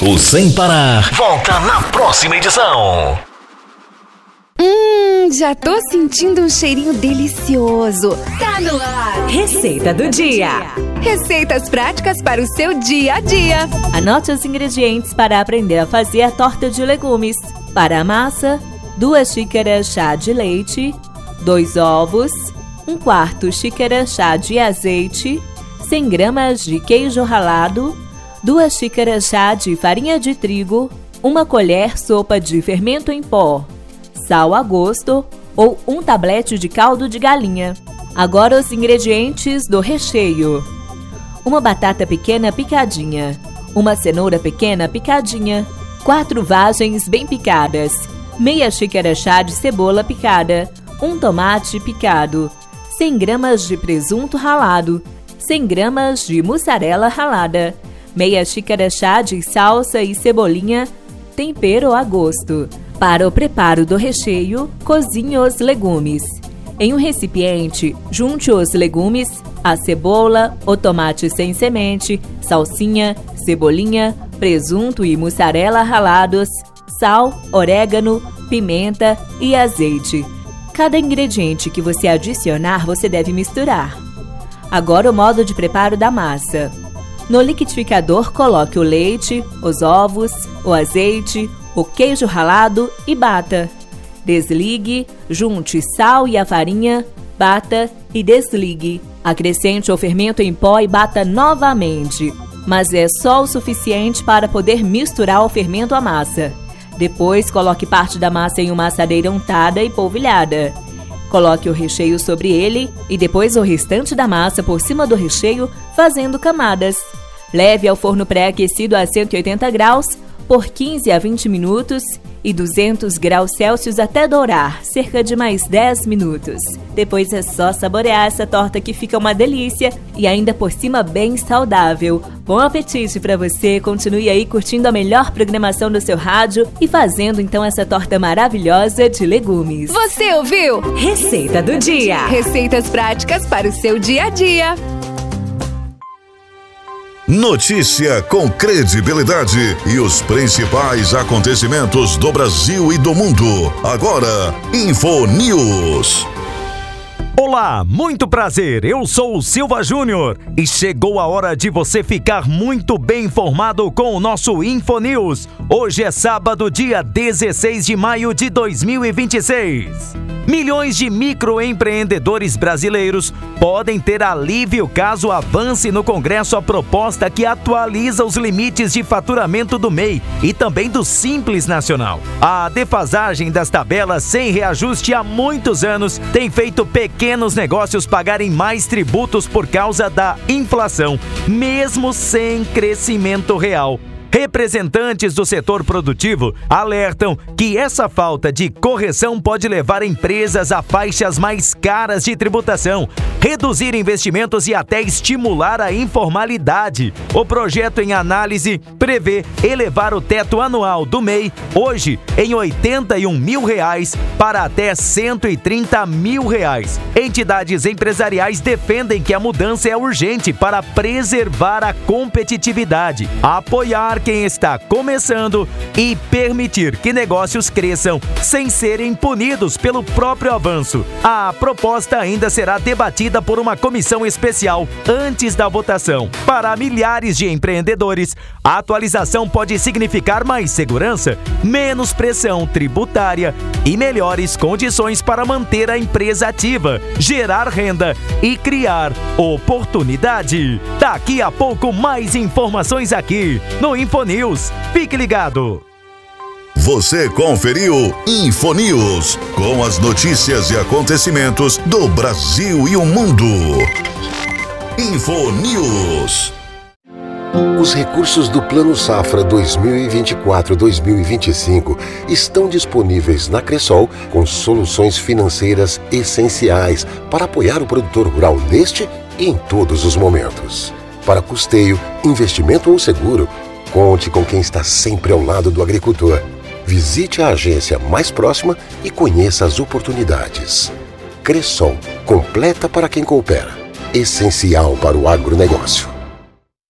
O Sem Parar volta na próxima edição. Já tô sentindo um cheirinho delicioso. Tá no ar. Receita do dia. Receitas práticas para o seu dia a dia. Anote os ingredientes para aprender a fazer a torta de legumes. Para a massa, 2 xícaras chá de leite, 2 ovos, 1/4 xícara chá de azeite, 100 gramas de queijo ralado, 2 xícaras chá de farinha de trigo, 1 colher sopa de fermento em pó, sal a gosto ou 1 tablete de caldo de galinha. Agora os ingredientes do recheio. 1 batata pequena picadinha, 1 cenoura pequena picadinha, 4 vagens bem picadas, meia xícara chá de cebola picada, 1 tomate picado, 100 gramas de presunto ralado, 100 gramas de mussarela ralada, meia xícara chá de salsa e cebolinha, tempero a gosto. Para o preparo do recheio, cozinhe os legumes. Em um recipiente, junte os legumes, a cebola, o tomate sem semente, salsinha, cebolinha, presunto e mussarela ralados, sal, orégano, pimenta e azeite. Cada ingrediente que você adicionar, você deve misturar. Agora o modo de preparo da massa. No liquidificador, coloque o leite, os ovos, o azeite, o queijo ralado e bata. Desligue, junte sal e a farinha, bata e desligue. Acrescente o fermento em pó e bata novamente, mas é só o suficiente para poder misturar o fermento à massa. Depois, coloque parte da massa em uma assadeira untada e polvilhada. Coloque o recheio sobre ele e depois o restante da massa por cima do recheio, fazendo camadas. Leve ao forno pré-aquecido a 180 graus por 15 a 20 minutos e 200 graus Celsius até dourar, cerca de mais 10 minutos. Depois é só saborear essa torta que fica uma delícia e ainda por cima bem saudável. Bom apetite para você, continue aí curtindo a melhor programação do seu rádio e fazendo então essa torta maravilhosa de legumes. Você ouviu? Receita do dia. Receitas práticas para o seu dia a dia. Notícia com credibilidade e os principais acontecimentos do Brasil e do mundo. Agora, Infonews. Olá, muito prazer, eu sou o Silva Júnior e chegou a hora de você ficar muito bem informado com o nosso Infonews. Hoje é sábado, dia 16 de maio de 2026. Milhões de microempreendedores brasileiros podem ter alívio caso avance no Congresso a proposta que atualiza os limites de faturamento do MEI e também do Simples Nacional. A defasagem das tabelas sem reajuste há muitos anos tem feito pequenos negócios pagarem mais tributos por causa da inflação, mesmo sem crescimento real. Representantes do setor produtivo alertam que essa falta de correção pode levar empresas a faixas mais caras de tributação, reduzir investimentos e até estimular a informalidade. O projeto em análise prevê elevar o teto anual do MEI, hoje em R$ 81 mil, para até R$ 130 mil. Entidades empresariais defendem que a mudança é urgente para preservar a competitividade, apoiar quem está começando e permitir que negócios cresçam sem serem punidos pelo próprio avanço. A proposta ainda será debatida por uma comissão especial antes da votação. Para milhares de empreendedores, a atualização pode significar mais segurança, menos pressão tributária e melhores condições para manter a empresa ativa, gerar renda e criar oportunidade. Daqui a pouco mais informações aqui no Infonews. Fique ligado! Você conferiu Infonews, com as notícias e acontecimentos do Brasil e o mundo. Infonews. Os recursos do Plano Safra 2024-2025 estão disponíveis na Cressol com soluções financeiras essenciais para apoiar o produtor rural neste e em todos os momentos. Para custeio, investimento ou seguro, conte com quem está sempre ao lado do agricultor. Visite a agência mais próxima e conheça as oportunidades. Cressol, completa para quem coopera. Essencial para o agronegócio.